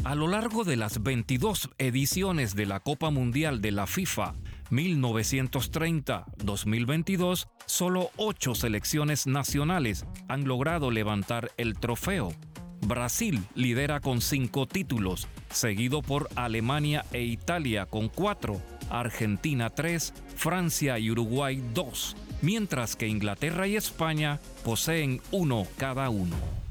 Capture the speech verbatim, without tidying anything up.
A lo largo de las veintidós ediciones de la Copa Mundial de la FIFA mil novecientos treinta a dos mil veintidós, solo ocho selecciones nacionales han logrado levantar el trofeo. Brasil lidera con cinco títulos, seguido por Alemania e Italia con cuatro, Argentina tres, Francia y Uruguay dos, mientras que Inglaterra y España poseen uno cada uno.